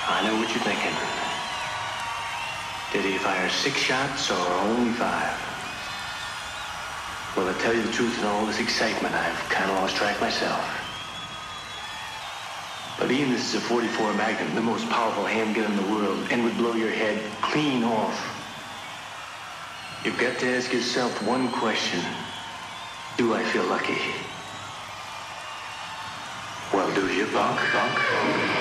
I know what you're thinking. Did he fire 6 shots or only 5? Well, to tell you the truth, in all this excitement, I've kind of lost track myself. But Ian, this is a 44 Magnum, the most powerful handgun in the world, and would blow your head clean off. You've got to ask yourself one question. Do I feel lucky? Well, do you, punk?